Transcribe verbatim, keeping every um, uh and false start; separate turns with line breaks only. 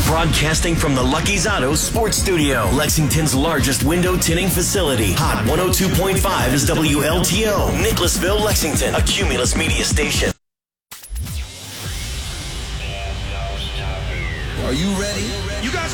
Broadcasting from the Lucky's Auto Sports Studio, Lexington's largest window tinting facility. Hot one oh two point five is W L T O, Nicholasville, Lexington, a Cumulus media station.
Are you ready? You guys